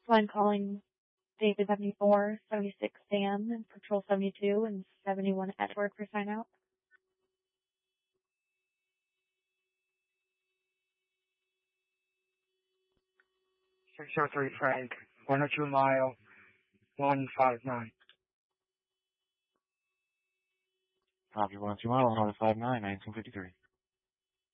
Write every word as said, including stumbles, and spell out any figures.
Flying calling David seventy-four, seventy-six Sam, and Patrol seventy-two, and seventy-one Edward for sign out. six oh three Frank, one oh two mile, one five nine. Copy one oh two mile, one five nine, nineteen fifty-three.